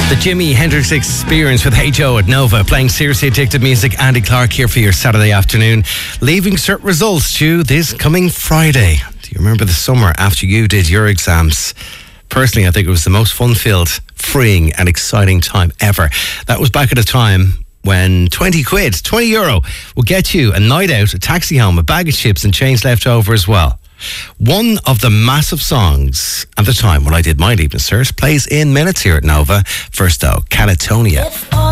The Jimi Hendrix Experience with H.O. at Nova, playing seriously addictive music. Andy Clark here for your Saturday afternoon. Leaving cert results due this coming Friday. Do you remember the summer after you did your exams? Personally, I think it was the most fun-filled, freeing and exciting time ever. That was back at a time when 20 euro would get you a night out, a taxi home, a bag of chips and change left over as well. One of the massive songs at the time when I did my leaving cert plays in minutes here at Nova. First though, Catatonia.